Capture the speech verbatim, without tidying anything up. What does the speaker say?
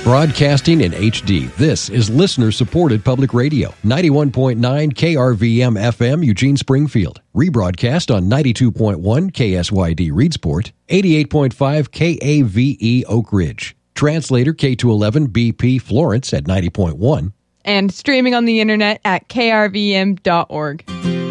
Broadcasting in H D, this is listener-supported public radio. ninety-one point nine K R V M F M, Eugene Springfield. Rebroadcast on ninety-two point one K S Y D Reedsport, eighty-eight point five K A V E Oak Ridge. Translator K two eleven B P Florence at ninety point one. And streaming on the internet at K R V M dot org.